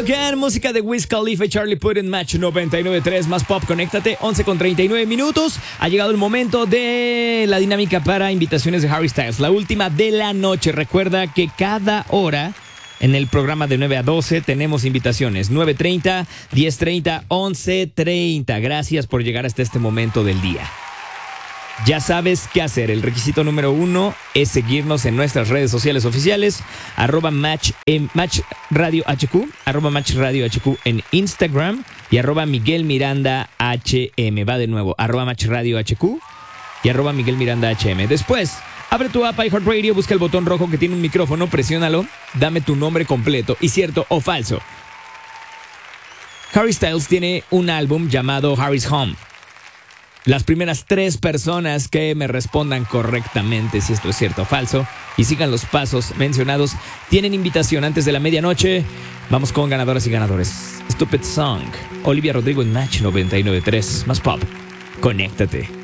Again, música de Wiz Khalifa y Charlie Puth en Match 99.3, más pop, conéctate, 11:39 minutos. Ha llegado el momento de la dinámica para invitaciones de Harry Styles, la última de la noche. Recuerda que cada hora en el programa de 9 a 12 tenemos invitaciones, 9:30, 10:30, 11:30. Gracias por llegar hasta este momento del día. Ya sabes qué hacer. El requisito número 1 es seguirnos en nuestras redes sociales oficiales, @Match Radio HQ, @Match Radio HQ en Instagram y @Miguel Miranda HM. Va de nuevo, @Match Radio HQ y @Miguel Miranda HM. Después, abre tu app iHeartRadio, busca el botón rojo que tiene un micrófono, presiónalo, dame tu nombre completo y cierto o falso. Harry Styles tiene un álbum llamado Harry's Home. Las primeras 3 personas que me respondan correctamente si esto es cierto o falso y sigan los pasos mencionados tienen invitación antes de la medianoche. Vamos con ganadoras y ganadores. Stupid Song, Olivia Rodrigo en Match 99.3, más pop. Conéctate.